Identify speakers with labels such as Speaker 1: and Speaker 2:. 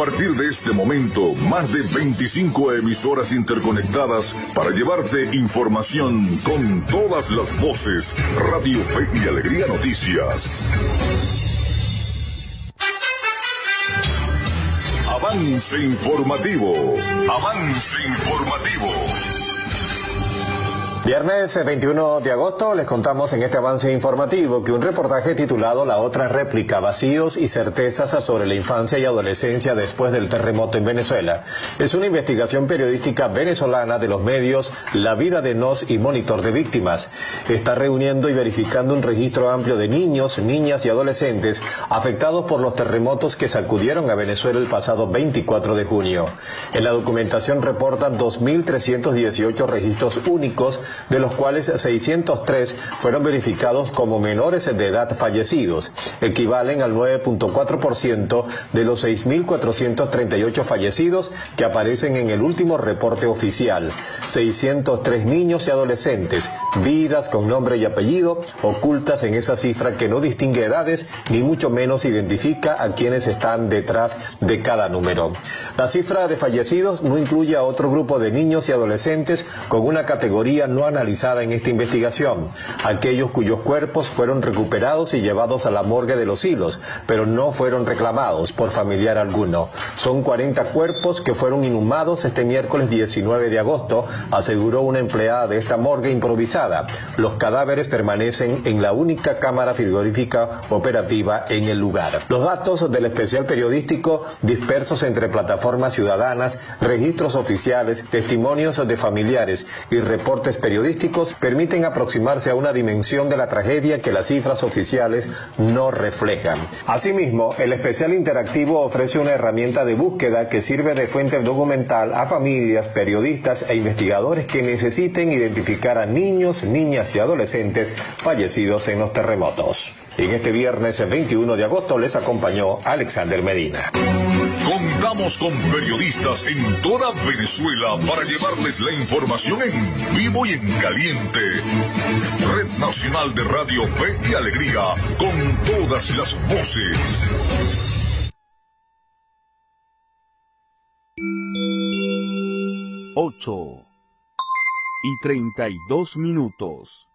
Speaker 1: partir de este momento, más de 25 emisoras interconectadas para llevarte información con todas las voces. Radio Fe y Alegría Noticias. Avance informativo. Avance informativo.
Speaker 2: Viernes 21 de agosto les contamos en este avance informativo que un reportaje titulado La otra réplica, vacíos y certezas sobre la infancia y adolescencia después del terremoto en Venezuela. Es una investigación periodística venezolana de los medios La Vida de Nos y Monitor de Víctimas. Está reuniendo y verificando un registro amplio de niños, niñas y adolescentes afectados por los terremotos que sacudieron a Venezuela el pasado 24 de junio. En la documentación reportan 2.318 registros únicos, de los cuales 603 fueron verificados como menores de edad fallecidos, equivalen al 9.4% de los 6.438 fallecidos que aparecen en el último reporte oficial. 603 niños y adolescentes, vidas con nombre y apellido, ocultas en esa cifra que no distingue edades ni mucho menos identifica a quienes están detrás de cada número. La cifra de fallecidos no incluye a otro grupo de niños y adolescentes con una categoría no analizada en esta investigación, aquellos cuyos cuerpos fueron recuperados y llevados a la morgue de Los Hilos, pero no fueron reclamados por familiar alguno. Son 40 cuerpos que fueron inhumados este miércoles 19 de agosto, aseguró una empleada de esta morgue improvisada. Los cadáveres permanecen en la única cámara frigorífica operativa en el lugar. Los datos del especial periodístico, dispersos entre plataformas ciudadanas, registros oficiales, testimonios de familiares y reportes periodísticos, permiten aproximarse a una dimensión de la tragedia que las cifras oficiales no reflejan. Asimismo, el especial interactivo ofrece una herramienta de búsqueda que sirve de fuente documental a familias, periodistas e investigadores que necesiten identificar a niños, niñas y adolescentes fallecidos en los terremotos. En este viernes 21 de agosto les acompañó Alexander Medina.
Speaker 1: Contamos con periodistas en toda Venezuela para llevarles la información en vivo y en caliente. Red Nacional de Radio Fe y Alegría, con todas las voces.
Speaker 3: 8:32.